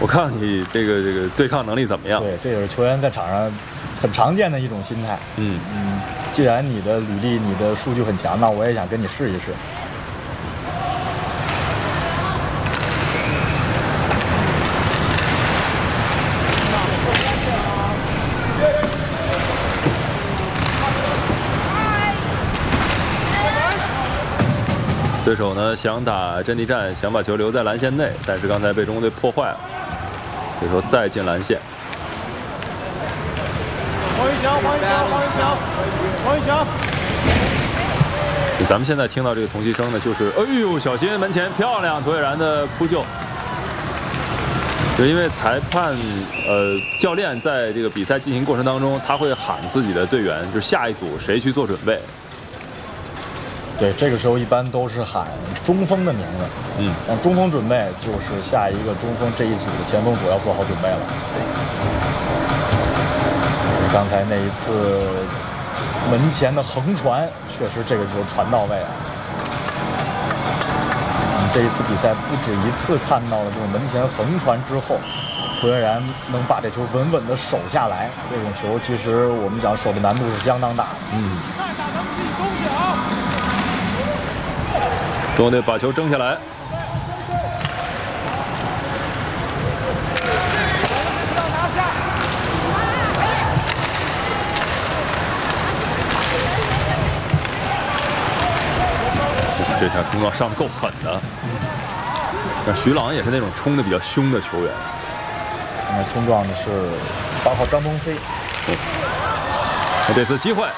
我看你这个对抗能力怎么样？ 对，这也是球员在场上很常见的一种心态。既然你的履历、你的数据很强，那我也想跟你试一试。 对手呢想打阵地战，想把球留在篮线内，但是刚才被中国队破坏了。对手再进篮线。 黄玉翔， 咱们现在听到这个同期声呢，就是哎呦，小心门前，漂亮，涂野然的扑救。就因为裁判教练在这个比赛进行过程当中，他会喊自己的队员，就是下一组谁去做准备。 对，这个时候一般都是喊中锋的名字。让中锋准备，就是下一个中锋这一组的前锋组要做好准备了。刚才那一次门前的横传，确实这个球传到位啊。这一次比赛不止一次看到了这种门前横传之后，涂野然能把这球稳稳的守下来。这种球其实我们讲守的难度是相当大的。 中国队把球争下来。这下冲撞上的够狠的。那徐朗也是那种冲的比较凶的球员。 那冲撞的是8号张鹏飞。 那这次机会。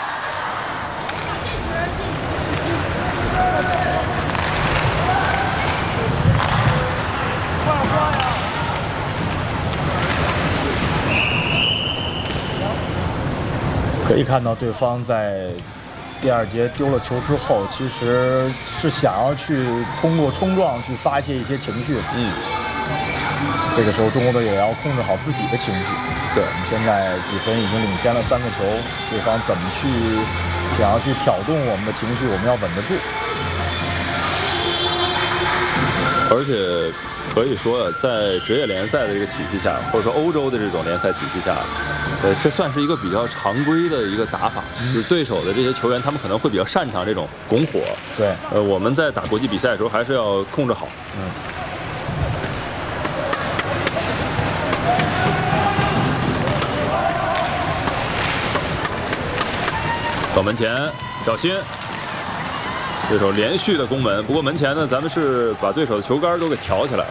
可以看到对方在第二节丢了球之后，其实是想要去通过冲撞去发泄一些情绪。这个时候中国队也要控制好自己的情绪。对，我们现在比分已经领先了3个球，对方怎么去想要去挑动我们的情绪，我们要稳得住。 而且可以说，在职业联赛的这个体系下，或者说欧洲的这种联赛体系下，这算是一个比较常规的一个打法。就是对手的这些球员，他们可能会比较擅长这种拱火。 对， 我们在打国际比赛的时候，还是要控制好。到门前，小心。对手连续的攻门，不过门前呢，咱们是把对手的球杆都给挑起来了。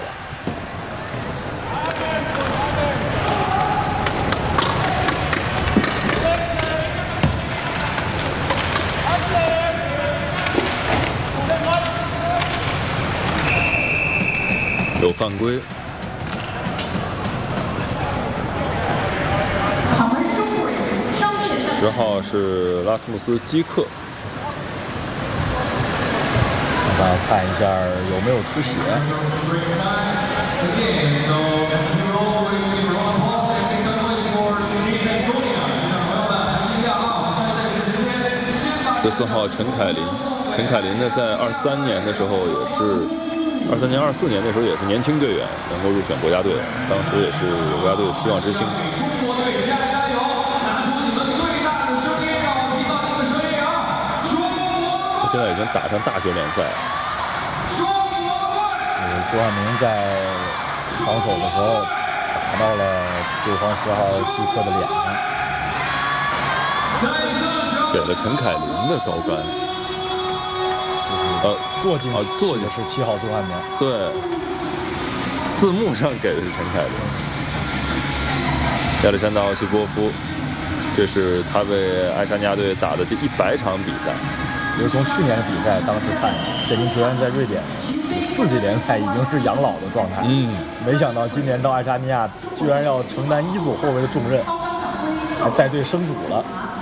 有犯规。10号是拉斯穆斯基克。 看一下有没有出血。 14号陈凯琳，陈凯琳呢，在23年的时候也是23年、24年那时候也是年轻队员，能够入选国家队，当时也是国家队的希望之星。现在已经打上大学联赛了。 朱汉明在防守的时候打到了对方10号基克的脸上， 给了陈凯琳的高杆。 坐进的是7号朱汉明。 对，字幕上给的是陈凯琳。亚历山大·奥西波夫，这是他为爱沙尼亚队打的第100场比赛。 其实从去年的比赛当时看，这名球员在瑞典4级联赛已经是养老的状态。没想到今年到爱沙尼亚居然要承担1组后卫的重任，还带队升组了。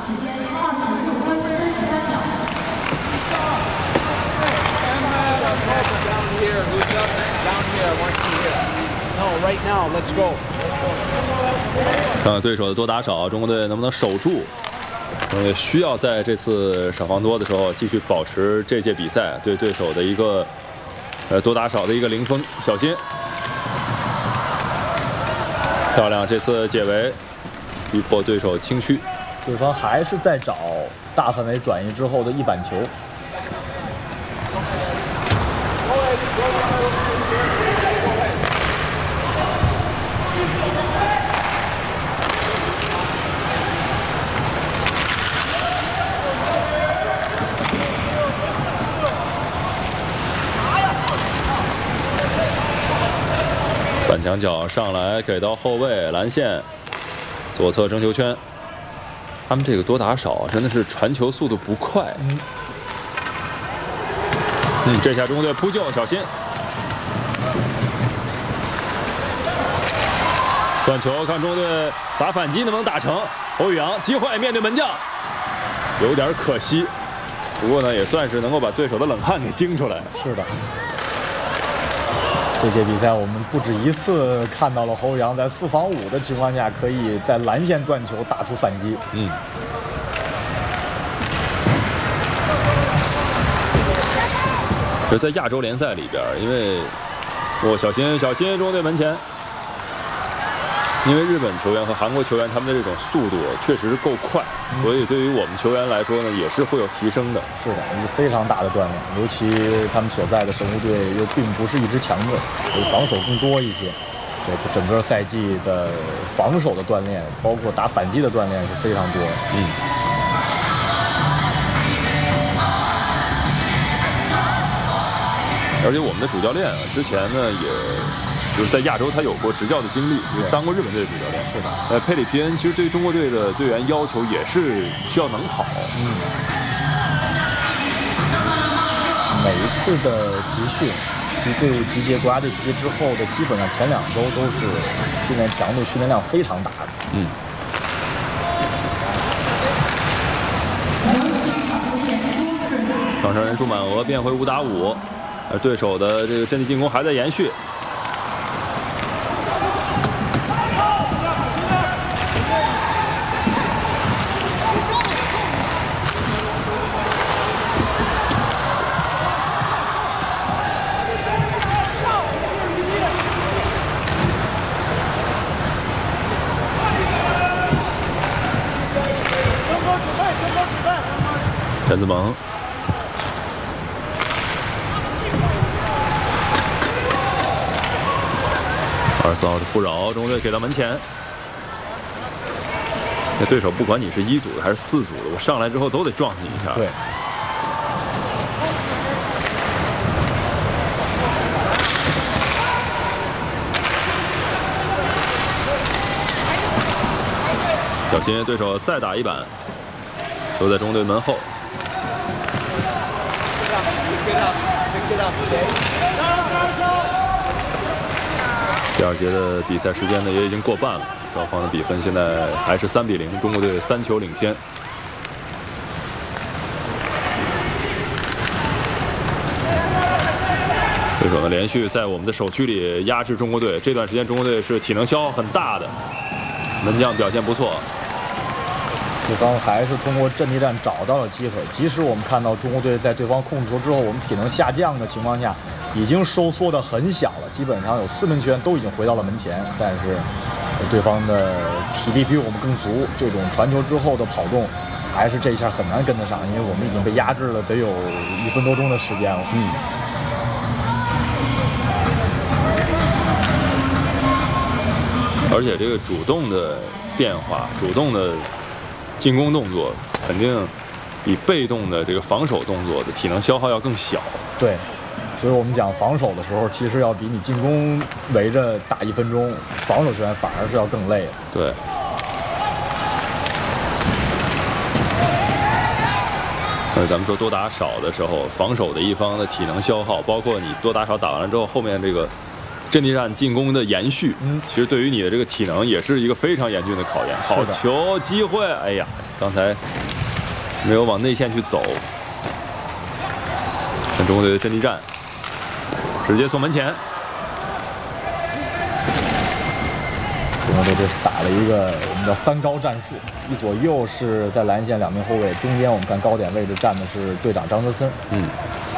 看看对手的多打少，中国队能不能守住？中国队需要在这次少防多的时候继续保持这届比赛对对手的一个多打少的一个零封，小心。 漂亮，这次解围，逼迫对手轻虚。 对方还是在找大范围转移之后的一板球。 反墙角上来给到后卫蓝线，左侧争球圈。他们这个多打少真的是传球速度不快。这下中国队扑救，小心！断球，看中国队打反击能不能打成。侯宇阳机会面对门将，有点可惜。不过呢，也算是能够把对手的冷汗给惊出来。 是的。这届比赛我们不止一次看到了侯宇阳在4防5的情况下，可以在蓝线断球打出反击。 就在亚洲联赛里边，因为小心中国队门前，因为日本球员和韩国球员他们的这种速度确实是够快，所以对于我们球员来说呢，也是会有提升的。 是的，一个非常大的锻炼，尤其他们所在的神户队又并不是一支强队，所以防守更多一些。这整个赛季的防守的锻炼，包括打反击的锻炼是非常多的。 而且我们的主教练啊，之前呢也就是在亚洲他有过执教的经历，就是当过日本队的主教练。 是的。 佩里皮恩其实对于中国队的队员要求也是需要能跑。 每一次的集训，队伍集结、国家队集结之后的基本上前2周都是训练强度、训练量非常大的。 场上人数满额，变回5打5。而对手的这个阵地进攻还在延续。陈子萌。24号的富饶，中国队给到门前。那对手不管你是1组的还是4组的，我上来之后都得撞你一下。 对。 小心对手再打一板，球在中国队门后。第2节的比赛时间呢也已经过半了，双方的比分现在还是3比0，中国队3球领先。对手呢连续在我们的首区里压制中国队，这段时间中国队是体能消耗很大的，门将表现不错。 对方还是通过阵地战找到了机会，即使我们看到中国队在对方控制球之后，我们体能下降的情况下，已经收缩的很小了，基本上有4名球员都已经回到了门前，但是对方的体力比我们更足，这种传球之后的跑动，还是这一下很难跟得上，因为我们已经被压制了得有1分多钟的时间了。 而且这个主动的变化，主动的进攻动作肯定比被动的这个防守动作的体能消耗要更小。 对，所以我们讲防守的时候，其实要比你进攻围着打1分钟，防守球员反而是要更累的。 对。咱们说多打少的时候，防守的一方的体能消耗，包括你多打少打完了之后，后面这个阵地战进攻的延续，其实对于你的这个体能也是一个非常严峻的考验。好球，机会，哎呀，刚才没有往内线去走。看中国队的阵地战，直接送门前。 中国队这是打了一个我们叫3高战术，一左右是在蓝线2名后卫，中间我们看高点位置站的是队长张德森。